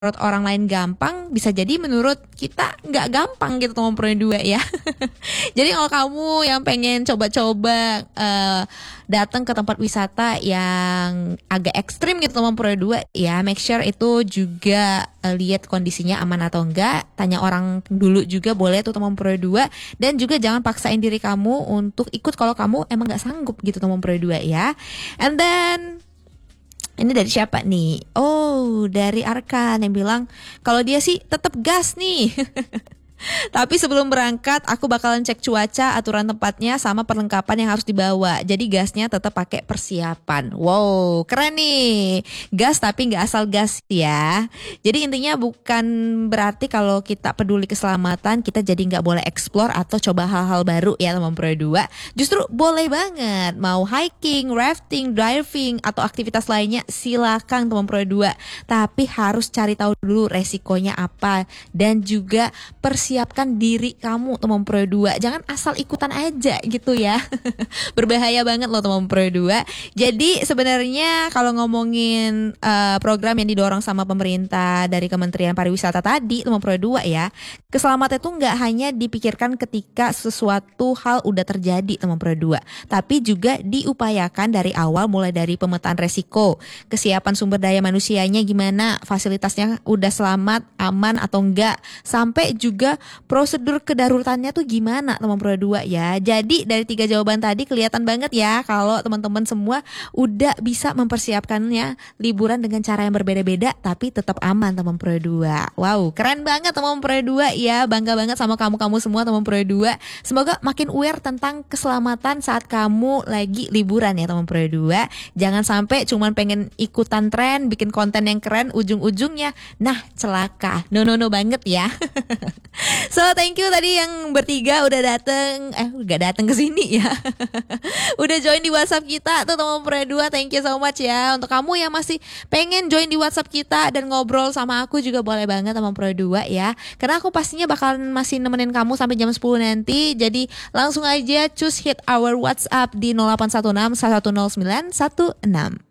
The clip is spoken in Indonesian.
orang lain gampang, bisa jadi menurut kita nggak gampang gitu teman Pro 2 ya. Jadi kalau kamu yang pengen coba-coba datang ke tempat wisata yang agak ekstrim gitu teman Pro 2 ya, make sure itu juga lihat kondisinya aman atau enggak. Tanya orang dulu juga boleh tuh teman Pro 2. Dan juga jangan paksain diri kamu untuk ikut kalau kamu emang nggak sanggup gitu teman Pro 2 ya. And then ini dari siapa nih? Oh, dari Arkan yang bilang kalau dia sih tetap gas nih. Tapi sebelum berangkat aku bakalan cek cuaca, aturan tempatnya sama perlengkapan yang harus dibawa. Jadi gasnya tetap pakai persiapan. Wow, keren nih. Gas tapi nggak asal gas ya. Jadi intinya bukan berarti kalau kita peduli keselamatan kita jadi nggak boleh explore atau coba hal-hal baru ya teman Pro 2. Justru boleh banget. Mau hiking, rafting, diving atau aktivitas lainnya silakan teman Pro 2. Tapi harus cari tahu dulu resikonya apa dan juga persiapkan diri kamu teman Pro 2. Jangan asal ikutan aja gitu ya. Berbahaya banget loh teman Pro 2. Jadi sebenarnya kalau ngomongin program yang didorong sama pemerintah dari Kementerian Pariwisata tadi teman Pro 2 ya, keselamatan itu nggak hanya dipikirkan ketika sesuatu hal udah terjadi teman Pro 2, tapi juga diupayakan dari awal, mulai dari pemetaan resiko, kesiapan sumber daya manusianya gimana, fasilitasnya udah selamat, aman atau enggak, sampai juga prosedur kedaruratannya tuh gimana teman Pro 2 ya. Jadi dari 3 jawaban tadi kelihatan banget ya kalau teman-teman semua udah bisa mempersiapkannya liburan dengan cara yang berbeda-beda tapi tetap aman teman Pro 2. Wow, keren banget teman Pro 2 ya. Bangga banget sama kamu-kamu semua teman Pro 2. Semoga makin aware tentang keselamatan saat kamu lagi liburan ya teman Pro 2. Jangan sampai cuman pengen ikutan tren, bikin konten yang keren, ujung-ujungnya nah celaka. No banget ya. So thank you tadi yang bertiga udah dateng, gak dateng ke sini ya. Udah join di WhatsApp kita tuh teman Pro 2. Thank you so much ya. Untuk kamu yang masih pengen join di WhatsApp kita dan ngobrol sama aku juga boleh banget teman Pro 2 ya. Karena aku pastinya bakalan masih nemenin kamu sampai jam 10 nanti. Jadi langsung aja choose hit our WhatsApp di 0816 1109 16.